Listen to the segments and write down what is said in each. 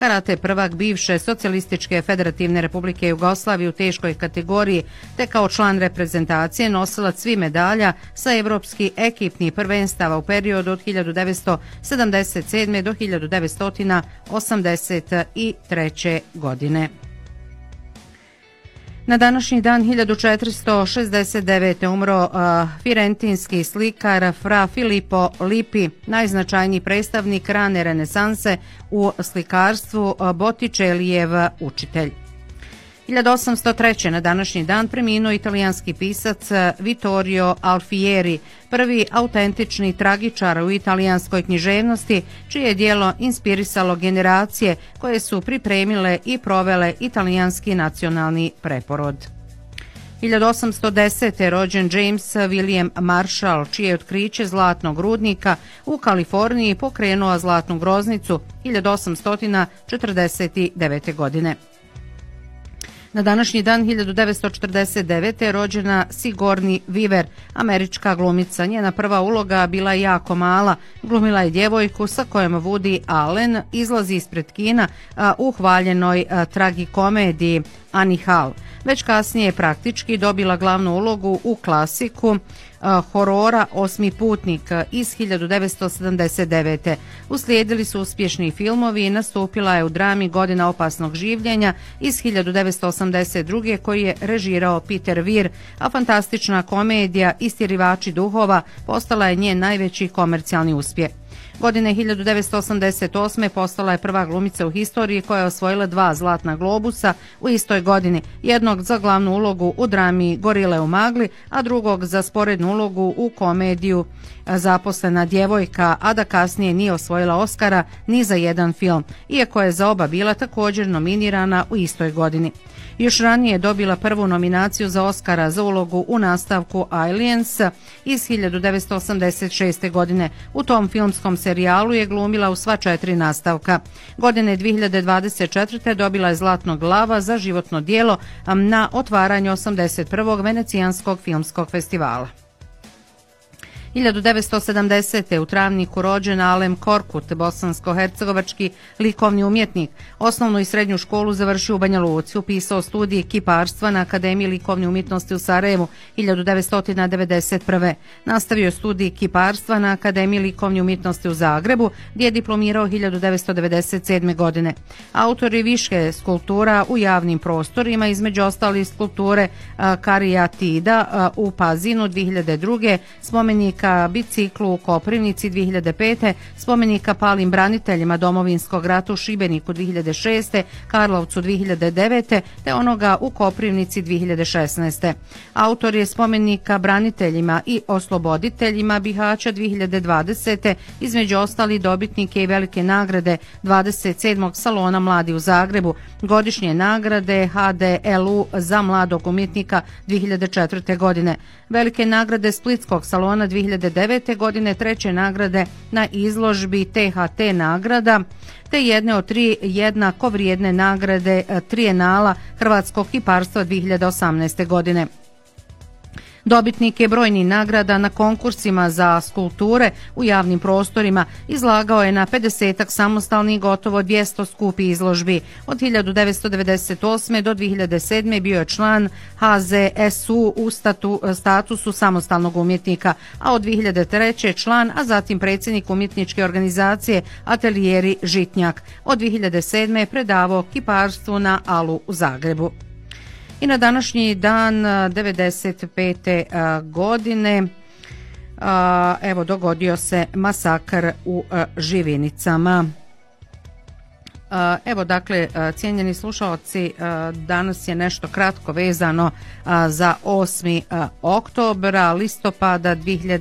karate prvak bivše Socijalističke federativne republike Jugoslavije u teškoj kategoriji, te kao član reprezentacije nosilac svih medalja sa evropskih ekipnih prvenstava u periodu od 1977. do 1983. godine. Na današnji dan 1469. umro firentinski slikar Fra Filippo Lippi, najznačajniji predstavnik rane renesanse u slikarstvu, Botticellijev učitelj. 1803. na današnji dan preminuo italijanski pisac Vittorio Alfieri, prvi autentični tragičar u italijanskoj književnosti, čije je djelo inspirisalo generacije koje su pripremile i provele italijanski nacionalni preporod. 1810. rođen James William Marshall, čije je otkriće zlatnog rudnika u Kaliforniji pokrenuo zlatnu groznicu 1849. godine. Na današnji dan 1949. rođena Sigourney Weaver, američka glumica. Njena prva uloga bila je jako mala. Glumila je djevojku sa kojom Woody Allen izlazi ispred kina u hvaljenoj tragikomediji Annie Hall. Već kasnije je praktički dobila glavnu ulogu u klasiku horora Osmi putnik iz 1979. Uslijedili su uspješni filmovi i nastupila je u drami Godina opasnog življenja iz 1982. koji je režirao Peter Weir, a fantastična komedija Istjerivači duhova postala je njen najveći komercijalni uspjeh. Godine 1988. postala je prva glumica u historiji koja je osvojila 2 zlatna globusa u istoj godini, jednog za glavnu ulogu u drami Gorile u magli, a drugog za sporednu ulogu u komediju Zaposlena djevojka, a da kasnije nije osvojila Oscara ni za jedan film, iako je za oba bila također nominirana u istoj godini. Još ranije je dobila prvu nominaciju za Oscara za ulogu u nastavku Aliens iz 1986. godine. U tom filmskom serijalu je glumila u sva 4 nastavka. Godine 2024. dobila je Zlatnog lava za životno djelo na otvaranju 81. Venecijanskog filmskog festivala. 1970. u Travniku rođen Alem Korkut, bosansko-hercegovački likovni umjetnik. Osnovnu i srednju školu završio u Banja Luci, upisao studije kiparstva na Akademiji likovne umjetnosti u Sarajevu 1991. Nastavio je studij kiparstva na Akademiji likovne umjetnosti u Zagrebu, gdje je diplomirao 1997. godine. Autor je više skulptura u javnim prostorima, između ostalih skulpture Karijatida u Pazinu 2002. spomenik biciklu u Koprivnici 2005. spomenika palim braniteljima Domovinskog rata u Šibeniku 2006. Karlovcu 2009. te onoga u Koprivnici 2016. Autor je spomenika braniteljima i osloboditeljima Bihaća 2020. između ostali dobitnike i velike nagrade 27. salona Mladi u Zagrebu, godišnje nagrade HDLU za mladog umjetnika 2004. godine, velike nagrade Splitskog salona 2009. godine, 3. nagrade na izložbi THT nagrada, te jedne od 3 jednako vrijedne nagrade Trijenala Hrvatskog kiparstva 2018. godine. Dobitnik je brojnih nagrada na konkursima za skulpture u javnim prostorima, izlagao je na 50-ak samostalnih gotovo 200 skupih izložbi. Od 1998. do 2007. bio je član HZSU u statusu samostalnog umjetnika, a od 2003. član, a zatim predsjednik umjetničke organizacije Atelijeri Žitnjak. Od 2007. predavao kiparstvu na Alu u Zagrebu. I na današnji dan 95. godine dogodio se masakr u Živinicama. Cijenjeni slušalci, danas je nešto kratko vezano za 8. oktobra, listopada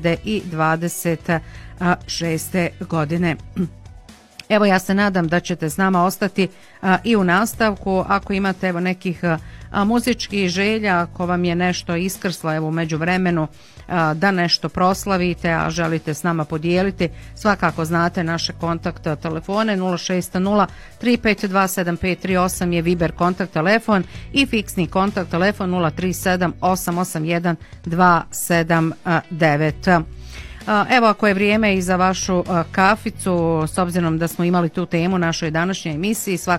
2026. godine. Evo, ja se nadam da ćete s nama ostati i u nastavku. Ako imate nekih muzičkih želja, ako vam je nešto iskrslo u međuvremenu da nešto proslavite, a želite s nama podijeliti, svakako znate naše kontakt telefone 060 352 7538 je Viber kontakt telefon i fiksni kontakt telefon 037 881 279. Evo, ako je vrijeme i za vašu kaficu, s obzirom da smo imali tu temu u našoj današnjoj emisiji,